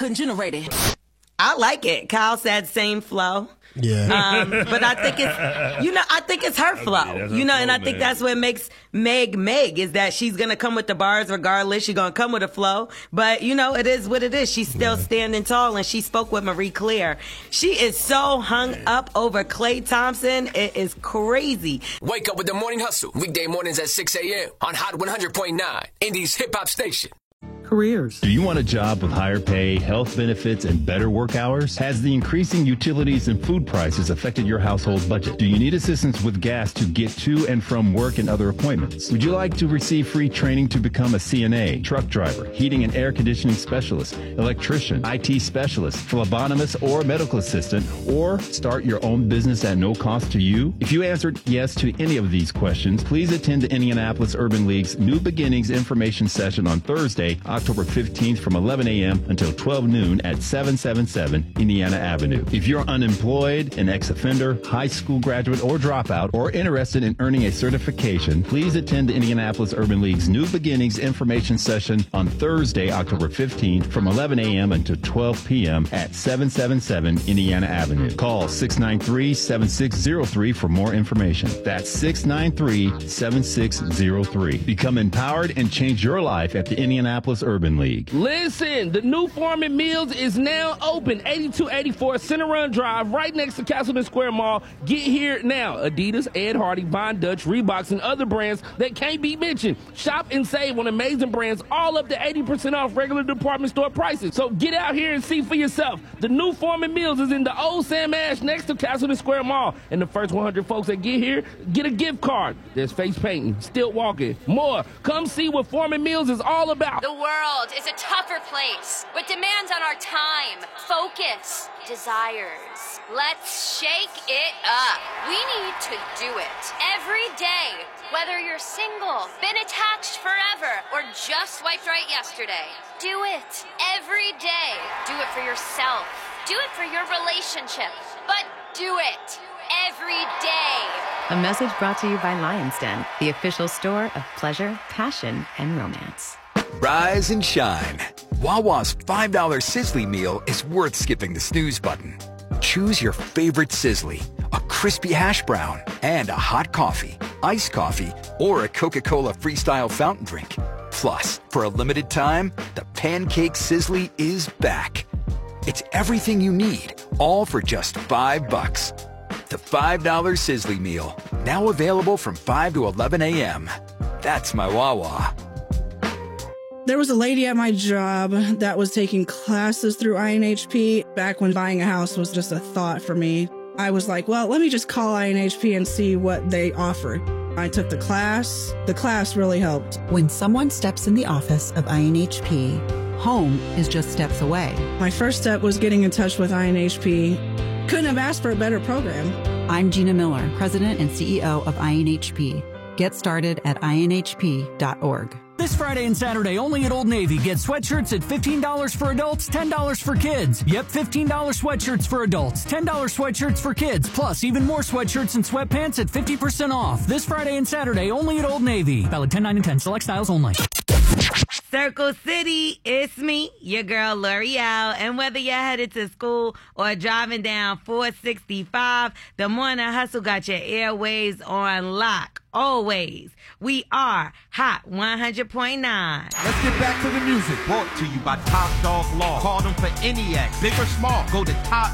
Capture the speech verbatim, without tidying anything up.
been generated. I like it. Kyle said same flow. Yeah. Um, but I think it's, you know, I think it's her flow, Yeah, you know, flow, and I think man. that's what makes Meg Meg is that she's going to come with the bars regardless. She's going to come with a flow, but you know, it is what it is. She's still yeah. standing tall, and she spoke with Marie Claire. She is so hung man. up over Klay Thompson. It is crazy. Wake up with the Morning Hustle, weekday mornings at six a.m. on Hot one hundred point nine, Indy's hip hop station. Careers. Do you want a job with higher pay, health benefits, and better work hours? Has the increasing utilities and food prices affected your household budget? Do you need assistance with gas to get to and from work and other appointments? Would you like to receive free training to become a C N A, truck driver, heating and air conditioning specialist, electrician, I T specialist, phlebotomist, or medical assistant, or start your own business at no cost to you? If you answered yes to any of these questions, please attend the Indianapolis Urban League's New Beginnings information session on Thursday, October fifteenth from eleven a.m. until twelve noon at seven seventy-seven Indiana Avenue. If you're unemployed, an ex-offender, high school graduate, or dropout, or interested in earning a certification, please attend the Indianapolis Urban League's New Beginnings information session on Thursday, October fifteenth from eleven a.m. until twelve p.m. at seven seventy-seven Indiana Avenue. Call six nine three, seven six zero three for more information. That's six nine three, seven six zero three. Become empowered and change your life at the Indianapolis Urban League. Listen, the new Foreman Meals is now open. eighty-two eighty-four Center Run Drive, right next to Castleton Square Mall. Get here now. Adidas, Ed Hardy, Von Dutch, Reeboks, and other brands that can't be mentioned. Shop and save on amazing brands, all up to eighty percent off regular department store prices. So get out here and see for yourself. The new Foreman Meals is in the old Sam Ash next to Castleton Square Mall. And the first one hundred folks that get here get a gift card. There's face painting, stilt walking, more. Come see what Foreman Meals is all about. The world is a tougher place with demands on our time, focus, desires. Let's shake it up. We need to do it every day, whether you're single, been attached forever, or just swiped right yesterday. Do it every day. Do it for yourself. Do it for your relationship, but do it every day. A message brought to you by Lion's Den, the official store of pleasure, passion, and romance. Rise and shine. Wawa's five dollar Sizzly meal is worth skipping the snooze button. Choose your favorite Sizzly, a crispy hash brown, and a hot coffee, iced coffee, or a Coca-Cola Freestyle fountain drink. Plus, for a limited time, the Pancake Sizzly is back. It's everything you need, all for just five bucks. The five dollar Sizzly meal, now available from five to eleven a.m. That's my Wawa. There was a lady at my job that was taking classes through I N H P back when buying a house was just a thought for me. I was like, well, let me just call I N H P and see what they offered. I took the class. The class really helped. When someone steps in the office of I N H P, home is just steps away. My first step was getting in touch with I N H P. Couldn't have asked for a better program. I'm Gina Miller, President and C E O of I N H P. Get started at I N H P dot org. This Friday and Saturday, only at Old Navy. Get sweatshirts at fifteen dollars for adults, ten dollars for kids. Yep, fifteen dollars sweatshirts for adults, ten dollars sweatshirts for kids, plus even more sweatshirts and sweatpants at fifty percent off. This Friday and Saturday, only at Old Navy. Valid ten, nine, and ten. Select styles only. Circle City, it's me, your girl L'Oreal, and whether you're headed to school or driving down four sixty-five, the Morning Hustle got your airways on lock, always. We are Hot one hundred point nine. Let's get back to the music, brought to you by Top Dog Law. Call them for any act, big or small. Go to top